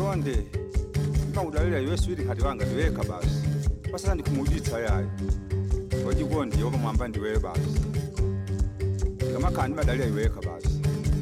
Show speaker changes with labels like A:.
A: Konde ngikudlalela yeswiri khathi wanga ndiweka basi basala ndikhumulitsa yayo wathi konde yoba mwamba ndiwe basi ngamakhani badlalela iweka basi